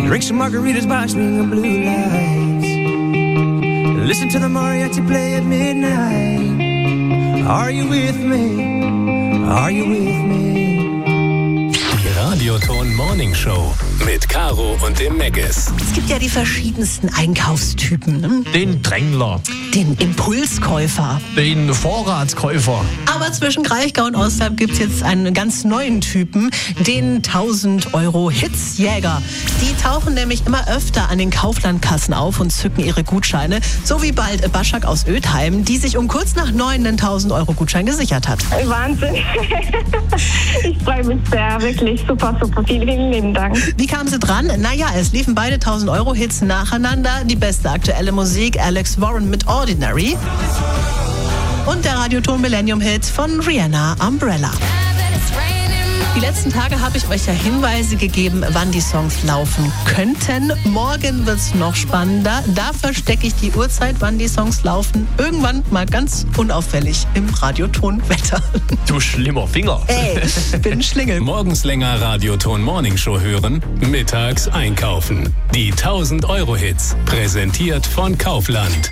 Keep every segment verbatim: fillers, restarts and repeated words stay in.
Drink some margaritas by swinging blue lights. Listen to the mariachi play at midnight. Are you with me? Are you with me? Die Radioton Morning Show mit Caro und dem Meggis. Es gibt ja die verschiedensten Einkaufstypen. Ne? Den Drängler. Den Impulskäufer. Den Vorratskäufer. Aber zwischen Kraichgau und Ostheim gibt es jetzt einen ganz neuen Typen, den tausend Euro Hitzjäger. Die tauchen nämlich immer öfter an den Kauflandkassen auf und zücken ihre Gutscheine. So wie bald Baschak aus Ödheim, die sich um kurz nach neun einen tausend Euro Gutschein gesichert hat. Wahnsinn. Ich freue mich sehr, wirklich super, super. Vielen, vielen lieben Dank. Wie kamen sie dran? Naja, es liefen beide tausend Euro Hits nacheinander. Die beste aktuelle Musik, Alex Warren mit Ordinary. Und der Radioton Millennium Hit von Rihanna, Umbrella. Die letzten Tage habe ich euch ja Hinweise gegeben, wann die Songs laufen könnten. Morgen wird es noch spannender. Da verstecke ich die Uhrzeit, wann die Songs laufen. Irgendwann mal ganz unauffällig im Radioton-Wetter. Du schlimmer Finger. Ey, ich bin ein Schlingel. Morgens länger Radioton Morning Show hören, mittags einkaufen. Die tausend Euro Hits, präsentiert von Kaufland.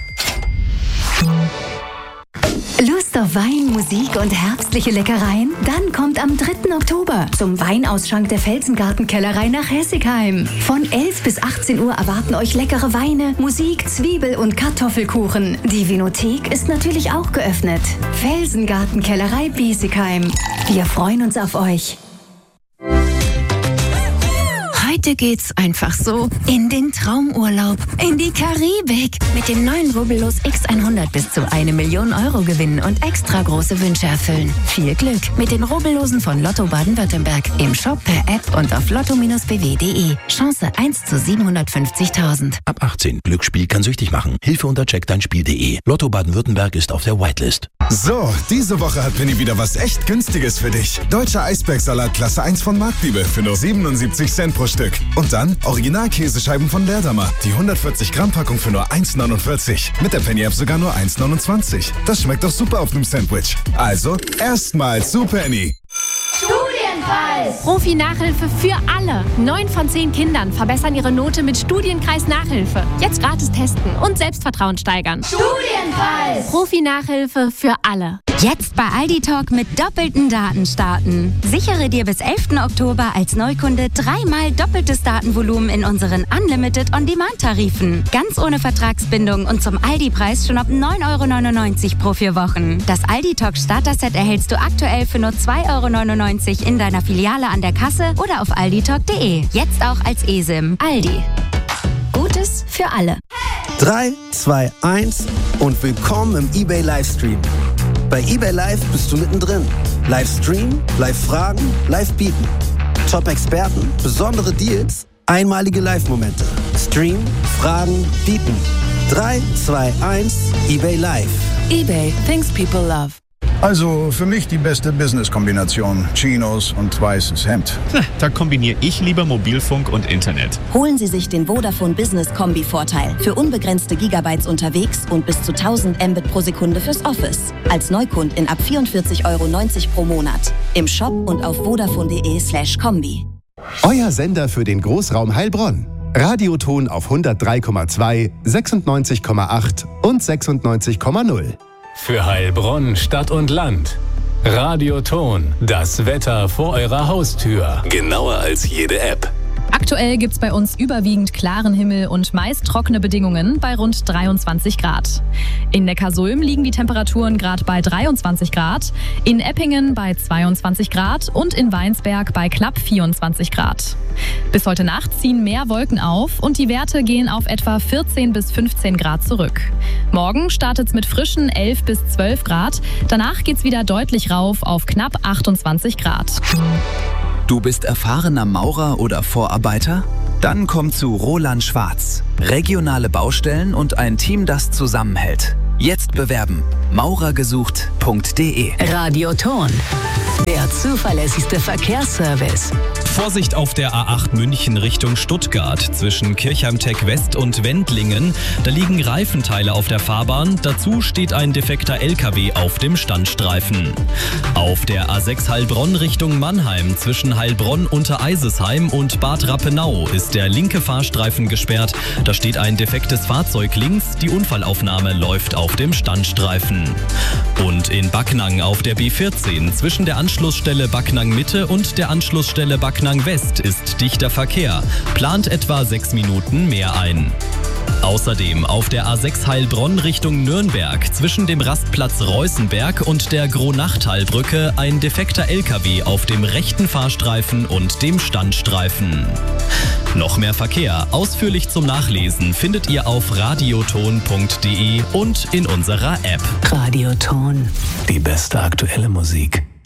Lust auf Wein, Musik und herbstliche Leckereien? Dann kommt am dritten Oktober zum Weinausschank der Felsengarten-Kellerei nach Hessigheim. Von elf bis achtzehn Uhr erwarten euch leckere Weine, Musik, Zwiebel- und Kartoffelkuchen. Die Vinothek ist natürlich auch geöffnet. Felsengarten-Kellerei Biesigheim. Wir freuen uns auf euch. Heute geht's einfach so in den Traumurlaub, in die Karibik. Mit dem neuen Rubbellos X hundert bis zu eine Million Euro gewinnen und extra große Wünsche erfüllen. Viel Glück mit den Rubbellosen von Lotto Baden-Württemberg. Im Shop, per App und auf lotto Bindestrich b w punkt d e. Chance eins zu siebenhundertfünfzigtausend. Ab achtzehn. Glücksspiel kann süchtig machen. Hilfe unter check dein spiel punkt d e. Lotto Baden-Württemberg ist auf der Whitelist. So, diese Woche hat Penny wieder was echt Günstiges für dich. Deutscher Eisbergsalat Klasse eins von Marktliebe für nur siebenundsiebzig Cent pro Stück. Und dann Original-Käsescheiben von Leerdammer. Die hundertvierzig Gramm Packung für nur eins neunundvierzig. Mit der Penny-App sogar nur eins neunundzwanzig. Das schmeckt doch super auf einem Sandwich. Also, erstmal zu Penny. Studienkreis! Profi-Nachhilfe für alle. Neun von zehn Kindern verbessern ihre Note mit Studienkreis-Nachhilfe. Jetzt gratis testen und Selbstvertrauen steigern. Studienkreis! Profi-Nachhilfe für alle. Jetzt bei Aldi Talk mit doppelten Daten starten. Sichere dir bis elften Oktober als Neukunde dreimal doppeltes Datenvolumen in unseren Unlimited On-Demand-Tarifen. Ganz ohne Vertragsbindung und zum Aldi-Preis schon ab neun Euro neunundneunzig pro vier Wochen. Das Aldi Talk Starter-Set erhältst du aktuell für nur zwei Euro neunundneunzig in deiner Filiale an der Kasse oder auf alditalk punkt de. Jetzt auch als eSIM. Aldi. Gutes für alle. drei, zwei, eins und willkommen im eBay Livestream. Bei eBay Live bist du mittendrin. Livestream, Live-Fragen, Live-Bieten. Top-Experten, besondere Deals, einmalige Live-Momente. Stream, Fragen, Bieten. drei, zwei, eins, eBay Live. eBay, things people love. Also für mich die beste Business-Kombination. Chinos und weißes Hemd. Da kombiniere ich lieber Mobilfunk und Internet. Holen Sie sich den Vodafone Business Kombi-Vorteil. Für unbegrenzte Gigabytes unterwegs und bis zu tausend Mbit pro Sekunde fürs Office. Als Neukund in ab vierundvierzig Euro neunzig pro Monat. Im Shop und auf vodafone punkt de slash kombi. Euer Sender für den Großraum Heilbronn. Radioton auf hundertdrei Komma zwei, sechsundneunzig Komma acht und sechsundneunzig Komma null. Für Heilbronn, Stadt und Land. Radioton, das Wetter vor eurer Haustür. Genauer als jede App. Aktuell gibt's bei uns überwiegend klaren Himmel und meist trockene Bedingungen bei rund dreiundzwanzig Grad. In Neckarsulm liegen die Temperaturen gerade bei dreiundzwanzig Grad, in Eppingen bei zweiundzwanzig Grad und in Weinsberg bei knapp vierundzwanzig Grad. Bis heute Nacht ziehen mehr Wolken auf und die Werte gehen auf etwa vierzehn bis fünfzehn Grad zurück. Morgen startet's mit frischen elf bis zwölf Grad, danach geht's wieder deutlich rauf auf knapp achtundzwanzig Grad. Du bist erfahrener Maurer oder Vorarbeiter? Dann komm zu Roland Schwarz. Regionale Baustellen und ein Team, das zusammenhält. Jetzt bewerben. maurergesucht punkt de. Radioton. Der zuverlässigste Verkehrsservice. Vorsicht auf der A acht München Richtung Stuttgart zwischen Kirchheim-Tech West und Wendlingen. Da liegen Reifenteile auf der Fahrbahn. Dazu steht ein defekter L K W auf dem Standstreifen. Auf der A sechs Heilbronn Richtung Mannheim zwischen Heilbronn unter Eisesheim und Bad Rappenau ist der linke Fahrstreifen gesperrt. Da steht ein defektes Fahrzeug links. Die Unfallaufnahme läuft auf dem Standstreifen. Und in Backnang auf der B vierzehn zwischen der Anschlussstelle Backnang Mitte und der Anschlussstelle Backnang West ist dichter Verkehr. Plant etwa sechs Minuten mehr ein. Außerdem auf der A sechs Heilbronn Richtung Nürnberg zwischen dem Rastplatz Reußenberg und der Gronachtalbrücke ein defekter L K W auf dem rechten Fahrstreifen und dem Standstreifen. Noch mehr Verkehr, ausführlich zum Nachlesen, findet ihr auf radioton punkt de und in unserer App. Radioton. Die beste aktuelle Musik.